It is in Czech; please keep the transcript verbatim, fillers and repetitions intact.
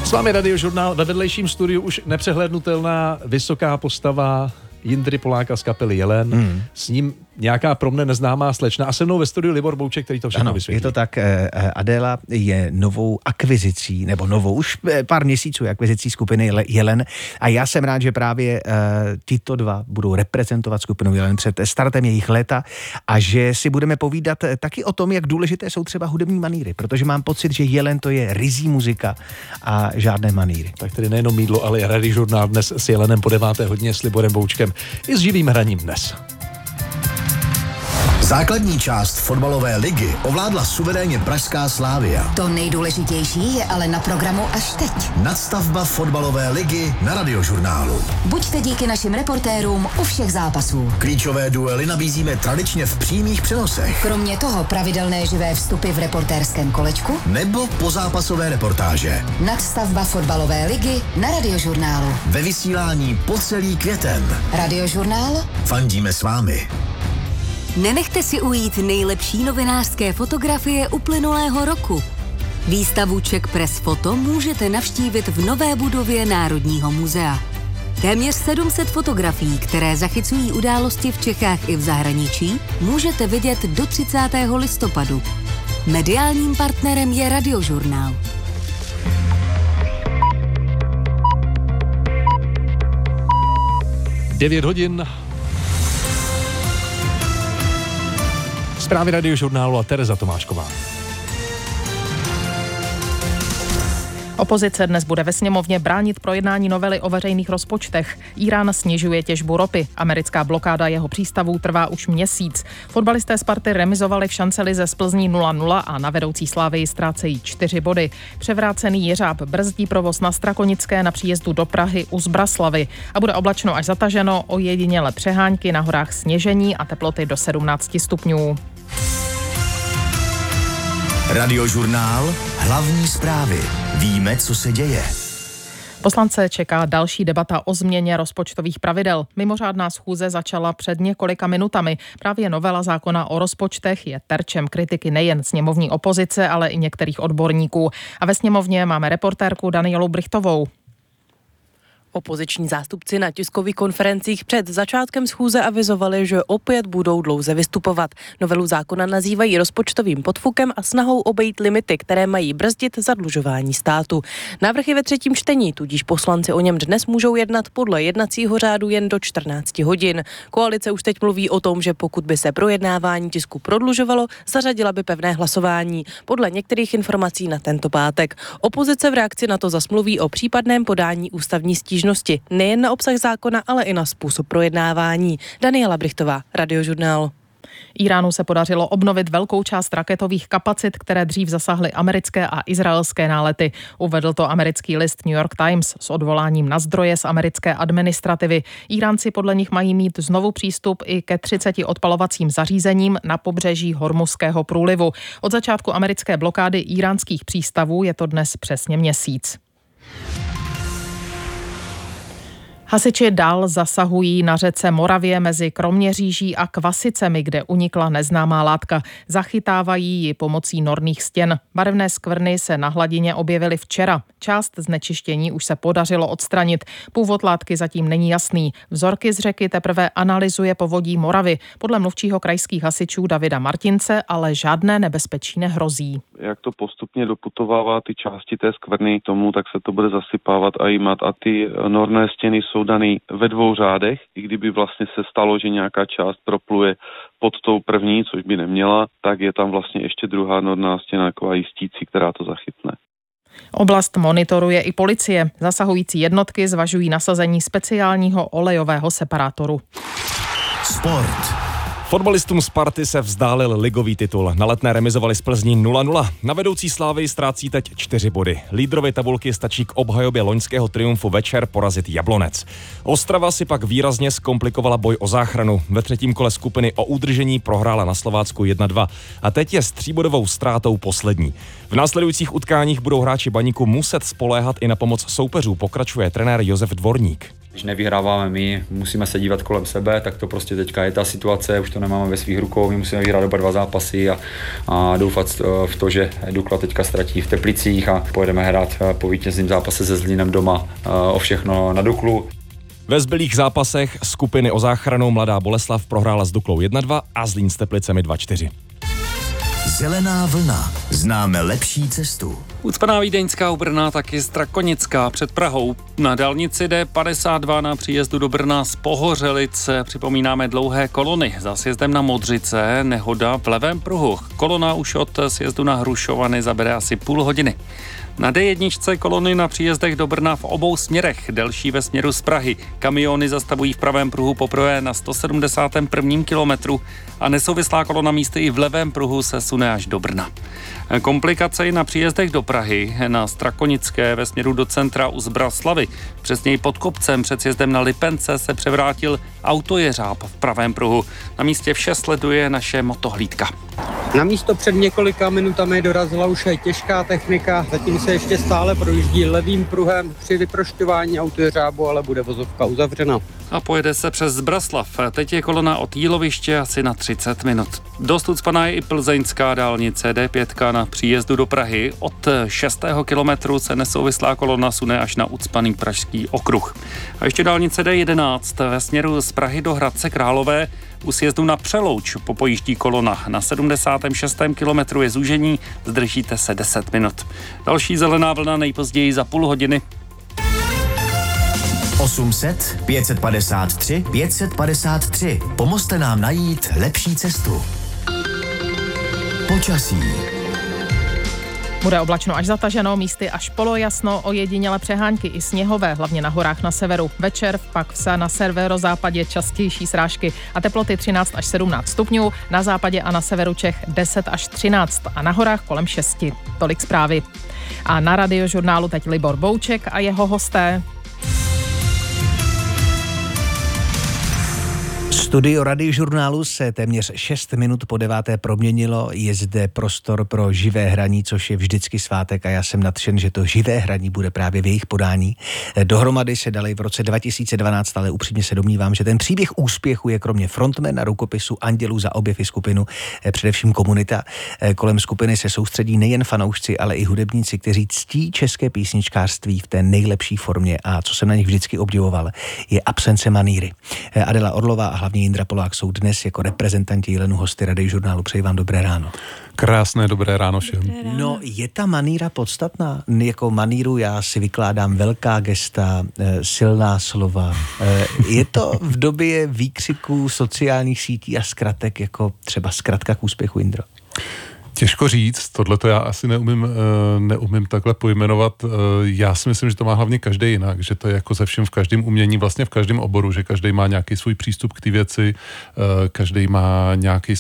S vámi Radiožurnál, ve vedlejším studiu už nepřehlédnutelná vysoká postava Jindry Poláka z kapely Jelen. Mm. S ním nějaká pro mne neznámá slečna a se mnou ve studiu Libor Bouček, který to všechno vysvětlí. Je to tak, Adéla je novou akvizicí, nebo novou už pár měsíců akvizicí skupiny Jelen a já jsem rád, že právě uh, tyto dva budou reprezentovat skupinu Jelen před startem jejich léta a že si budeme povídat taky o tom, jak důležité jsou třeba hudební maníry, protože mám pocit, že Jelen to je ryzí muzika a žádné maníry. Tak tedy nejenom mýdlo, ale i Radiožurnál dnes s Jelenem po deváté hodině s Liborem Boučkem i s živým hraním dnes. Základní část fotbalové ligy ovládla suverénně pražská Slavia. To nejdůležitější je ale na programu až teď. Nadstavba fotbalové ligy na Radiožurnálu. Buďte díky našim reportérům u všech zápasů. Klíčové duely nabízíme tradičně v přímých přenosech. Kromě toho pravidelné živé vstupy v reportérském kolečku nebo pozápasové reportáže. Nadstavba fotbalové ligy na Radiožurnálu. Ve vysílání po celý květen. Radiožurnál. Fandíme s vámi. Nenechte si ujít nejlepší novinářské fotografie uplynulého roku. Výstavu Czech Press Photo můžete navštívit v nové budově Národního muzea. Téměř sedm set fotografií, které zachycují události v Čechách i v zahraničí, můžete vidět do třicátého listopadu. Mediálním partnerem je Radiožurnál. devět hodin. Zprávy Radiožurnálu a Tereza Tomášková. Opozice dnes bude ve sněmovně bránit projednání novely o veřejných rozpočtech. Irán snižuje těžbu ropy. Americká blokáda jeho přístavů trvá už měsíc. Fotbalisté Sparty remizovali v šancelize z Plzní nula nula a na vedoucí Slavii ztrácejí čtyři body. Převrácený jeřáb brzdí provoz na Strakonické na příjezdu do Prahy u Zbraslavy. A bude oblačno až zataženo, ojediněle přehánky, na horách sněžení a teploty do sedmnáct stupňů. Radiožurnál, hlavní zprávy. Víme, co se děje. Poslance čeká další debata o změně rozpočtových pravidel. Mimořádná schůze začala před několika minutami. Právě novela zákona o rozpočtech je terčem kritiky nejen sněmovní opozice, ale i některých odborníků. A ve sněmovně máme reportérku Danielu Brychtovou. Opoziční zástupci na tiskových konferencích před začátkem schůze avizovali, že opět budou dlouze vystupovat. Novelu zákona nazývají rozpočtovým podfukem a snahou obejít limity, které mají brzdit zadlužování státu. Návrh je ve třetím čtení, tudíž poslanci o něm dnes můžou jednat podle jednacího řádu jen do čtrnácti hodin. Koalice už teď mluví o tom, že pokud by se projednávání tisku prodlužovalo, zařadila by pevné hlasování. Podle některých informací na tento pátek. Opozice v reakci na to zasmluví o případném podání ústavní stížnosti. Nejen na obsah zákona, ale i na způsob projednávání. Daniela Brychtová, Radiožurnál. Iránu se podařilo obnovit velkou část raketových kapacit, které dřív zasáhly americké a izraelské nálety. Uvedl to americký list New York Times s odvoláním na zdroje z americké administrativy. Iránci podle nich mají mít znovu přístup i ke třiceti odpalovacím zařízením na pobřeží Hormuzského průlivu. Od začátku americké blokády iránských přístavů je to dnes přesně měsíc. Hasiči dál zasahují na řece Moravě mezi Kroměříží a Kvasicemi, kde unikla neznámá látka. Zachytávají ji pomocí norných stěn. Barevné skvrny se na hladině objevily včera. Část znečištění už se podařilo odstranit. Původ látky zatím není jasný. Vzorky z řeky teprve analyzuje povodí Moravy. Podle mluvčího krajských hasičů Davida Martince ale žádné nebezpečí nehrozí. Jak to postupně doputovává ty části té skvrny tomu, tak se to bude zasypávat a jímat. A ty norné stěny jsou daný ve dvou řádech, i kdyby vlastně se stalo, že nějaká část propluje pod tou první, což by neměla, tak je tam vlastně ještě druhá norná stěna, taková jistící, která to zachytne. Oblast monitoruje i policie. Zasahující jednotky zvažují nasazení speciálního olejového separátoru. Sport. Fotbalistům Sparty se vzdálil ligový titul. Na Letné remizovali z Plzní nula nula. Na vedoucí Slavii ztrácí teď čtyři body. Lídrovi tabulky stačí k obhajobě loňského triumfu večer porazit Jablonec. Ostrava si pak výrazně zkomplikovala boj o záchranu. Ve třetím kole skupiny o udržení prohrála na Slovácku jedna dva a teď je s tříbodovou ztrátou poslední. V následujících utkáních budou hráči Baníku muset spoléhat i na pomoc soupeřů, pokračuje trenér Josef Dvorník. Když nevyhráváme my, musíme se dívat kolem sebe, tak to prostě teďka je ta situace, už to nemáme ve svých rukou, my musíme vyhrát oba dva zápasy a, a doufat v to, že Dukla teďka ztratí v Teplicích a pojedeme hrát po vítězném zápase se Zlínem doma o všechno na Duklu. Ve zbylých zápasech skupiny o záchranu Mladá Boleslav prohrála s Duklou jedna dva a Zlín s Teplicemi dva čtyři. Zelená vlna. Známe lepší cestu. Ucpaná vídeňská u Brna, taky Strakonická před Prahou. Na dálnici D padesát dva na příjezdu do Brna z Pohořelice připomínáme dlouhé kolony. Za sjezdem na Modřice nehoda v levém pruhu. Kolona už od sjezdu na Hrušovany zabere asi půl hodiny. Na D jedna kolony na příjezdech do Brna v obou směrech, delší ve směru z Prahy. Kamiony zastavují v pravém pruhu poprvé na sto sedmdesátém prvním kilometru a nesouvislá kolona místy i v levém pruhu se sune až do Brna. Komplikace na příjezdech do Prahy, na Strakonické ve směru do centra u Zbraslavy. Přesněji pod kopcem před sjezdem na Lipence se převrátil autojeřáb v pravém pruhu. Na místě vše sleduje naše motohlídka. Na místo před několika minutami dorazila už těžká technika, zatím se ještě stále projíždí levým pruhem při vyprošťování autojeřábu, ale bude vozovka uzavřena. A pojede se přes Zbraslav. Teď je kolona od Jíloviště asi na třicet minut. Dost ucpaná je i plzeňská dálnice D pět na příjezdu do Prahy. Od šestého kilometru se nesouvislá kolona sune až na ucpaný pražský okruh. A ještě dálnice D jedenáct ve směru z Prahy do Hradce Králové. U sjezdu na Přelouč popojíždí kolona. Na sedmdesátém šestém kilometru je zúžení, zdržíte se deset minut. Další zelená vlna nejpozději za půl hodiny. osm set, pět set padesát tři, pět set padesát tři. Pomozte nám najít lepší cestu. Počasí. Bude oblačno až zataženo, místy až polojasno, ojedinělé přehánky i sněhové, hlavně na horách na severu. Večer pak se na severozápadě častější srážky a teploty třináct až sedmnáct stupňů, na západě a na severu Čech deset až třináct a na horách kolem šesti. Tolik zprávy. A na Radiožurnálu teď Libor Bouček a jeho hosté. Studio Radiožurnálu se téměř šest minut po deváté proměnilo, je zde prostor pro živé hraní, což je vždycky svátek a já jsem nadšen, že to živé hraní bude právě v jejich podání. Dohromady se dali v roce dva tisíce dvanáct, ale upřímně se domnívám, že ten příběh úspěchu je kromě frontmana, rukopisu, Andělů za objev i skupinu, především komunita. Kolem skupiny se soustředí nejen fanoušci, ale i hudebníci, kteří ctí české písničkářství v té nejlepší formě a co jsem na nich vždycky obdivoval, je absence maníry. Adela Orlová a hlavně Jindra Polák jsou dnes jako reprezentanti Jelenu hosty Radiožurnálu. Přeji vám dobré ráno. Krásné dobré ráno všem. Dobré ráno. No, je ta maníra podstatná? Jako maníru já si vykládám velká gesta, silná slova. Je to v době výkřiků sociálních sítí a zkratek jako třeba zkratka k úspěchu, Jindro? Těžko říct, tohle to já asi neumím, neumím takhle pojmenovat. Já si myslím, že to má hlavně každý jinak, že to je jako ze všem v každém umění, vlastně v každém oboru, že každý má nějaký svůj přístup k té věci, každý má nějaký